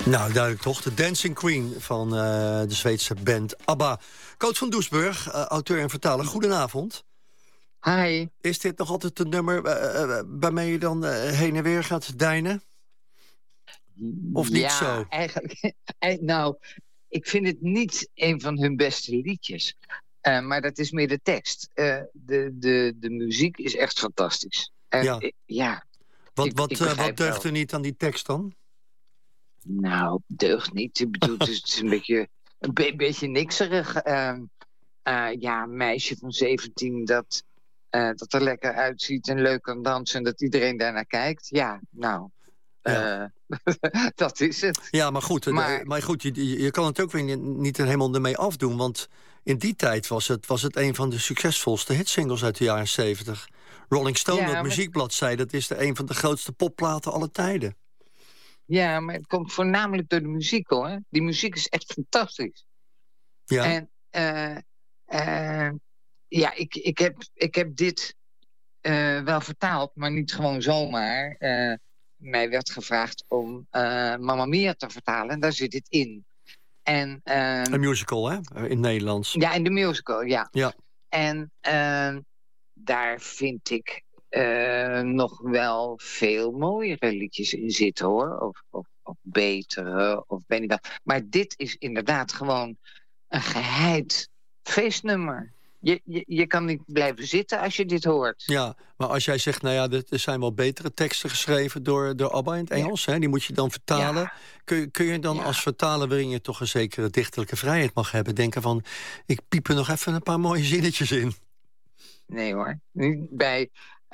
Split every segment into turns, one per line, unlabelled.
Nou, duidelijk toch. De Dancing Queen van de Zweedse band ABBA. Coot van Doesburg, auteur en vertaler. Goedenavond.
Hi.
Is dit nog altijd het nummer waarmee je dan heen en weer gaat deinen? Of niet zo?
Ja, eigenlijk. Nou, ik vind het niet een van hun beste liedjes. Maar dat is meer de tekst. De muziek is echt fantastisch. Ja.
Wat deugt er niet aan die tekst dan?
Nou, deugt niet. Ik bedoel, het is een beetje nikserig. Een meisje van 17 dat er lekker uitziet en leuk kan dansen en dat iedereen daarnaar kijkt. Ja, nou... Ja. Dat is het.
Ja, maar goed, je kan het ook weer niet helemaal ermee afdoen. Want in die tijd was het een van de succesvolste hitsingles uit de jaren 70. Rolling Stone, dat muziekblad, zei dat is een van de grootste popplaten aller tijden.
Ja, maar het komt voornamelijk door de muziek, hoor. Die muziek is echt fantastisch.
Ja.
En ik heb dit wel vertaald, maar niet gewoon zomaar. Mij werd gevraagd om Mamma Mia te vertalen. En daar zit het in.
Een musical, hè? In het Nederlands.
Ja, in de musical, ja. En daar vind ik nog wel veel mooiere liedjes in zitten, hoor. Of betere, of weet niet wel. Maar dit is inderdaad gewoon een geheid feestnummer. Je kan niet blijven zitten als je dit hoort.
Ja, maar als jij zegt, nou ja, er zijn wel betere teksten geschreven door ABBA in het Engels, hè? Die moet je dan vertalen. Ja. Kun je dan als vertaler, waarin je toch een zekere dichterlijke vrijheid mag hebben, denken van, ik piep er nog even een paar mooie zinnetjes in?
Nee hoor, bij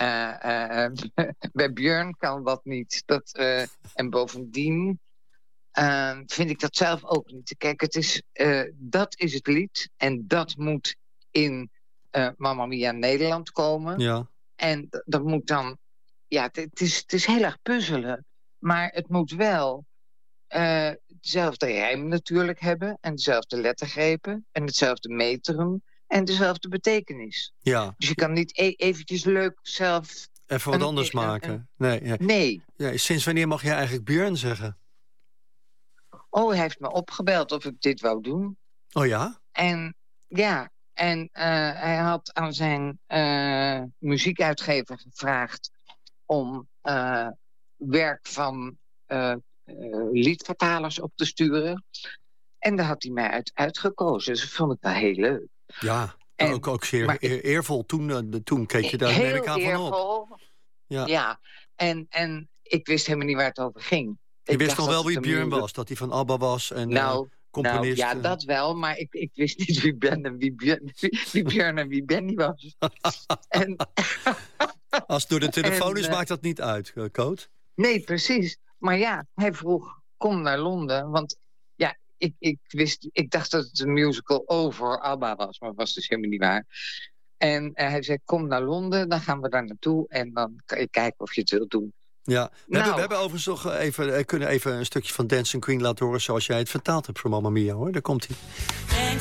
Björn kan dat niet. En bovendien vind ik dat zelf ook niet. Kijk, dat is het lied en dat moet in Mamma Mia Nederland komen. Ja. En dat moet dan... Ja, het is heel erg puzzelen. Maar het moet wel dezelfde rijm natuurlijk hebben. En dezelfde lettergrepen. En hetzelfde metrum. En dezelfde betekenis. Ja. Dus je kan niet eventjes leuk zelf...
Even wat anders maken.
Nee.
Ja, sinds wanneer mag je eigenlijk Björn zeggen?
Oh, hij heeft me opgebeld of ik dit wou doen.
Oh ja?
En ja... En hij had aan zijn muziekuitgever gevraagd om werk van liedvertalers op te sturen. En daar had hij mij uitgekozen. Dus dat vond ik wel heel leuk.
Ja, en, ook zeer eervol. Toen keek je daar neem ik aan van op.
Ja. En ik wist helemaal niet waar het over ging.
Je wist nog wel wie Björn was, dat hij van ABBA was en... componist.
Nou, ja, dat wel, maar ik wist niet wie Ben en wie Björn en wie Benny was.
Als het door de telefoon is, maakt dat niet uit, Coot?
Nee, precies. Maar ja, hij vroeg, kom naar Londen. Want ja, ik dacht dat het een musical over ABBA was, maar dat was dus helemaal niet waar. En hij zei, kom naar Londen, dan gaan we daar naartoe en dan kan je kijken of je het wilt doen.
Ja, we hebben overigens nog even een stukje van Dancing Queen laten horen zoals jij het vertaald hebt voor Mamma Mia, hoor. Daar komt hij.